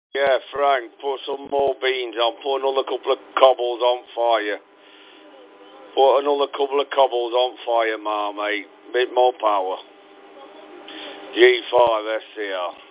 Yeah, Frank, put some more beans on. Put another couple of cobbles on fire. Put another couple of cobbles on fire, Marmite. Bit more power. G5 SCR.